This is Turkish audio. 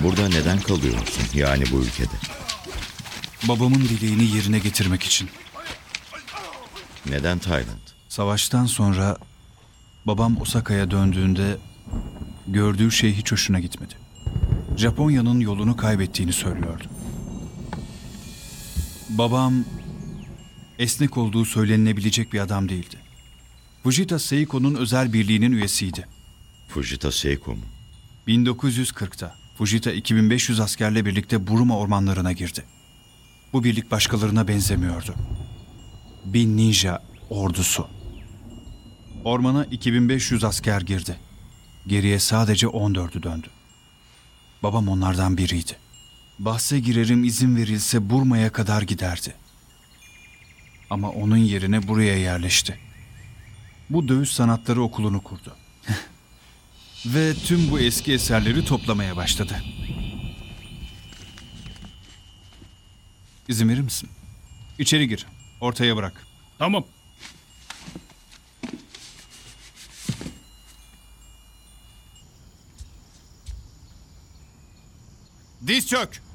Burada neden kalıyorsun, yani bu ülkede? Babamın dileğini yerine getirmek için. Neden Tayland? Savaştan sonra babam Osaka'ya döndüğünde gördüğü şey hiç hoşuna gitmedi. Japonya'nın yolunu kaybettiğini söylüyordu. Babam esnek olduğu söylenilebilecek bir adam değildi. Fujita Seiko'nun özel birliğinin üyesiydi. Fujita Seiko mu? 1940'ta Fujita 2500 askerle birlikte Burma ormanlarına girdi. Bu birlik başkalarına benzemiyordu. Bir ninja ordusu. Ormana 2500 asker girdi. Geriye sadece 14'ü döndü. Babam onlardan biriydi. Bahse girerim, izin verilse Burma'ya kadar giderdi. Ama onun yerine buraya yerleşti. Bu dövüş sanatları okulunu kurdu. Ve tüm bu eski eserleri toplamaya başladı. İzin verir misin? İçeri gir. Ortaya bırak. Tamam. Diz çök.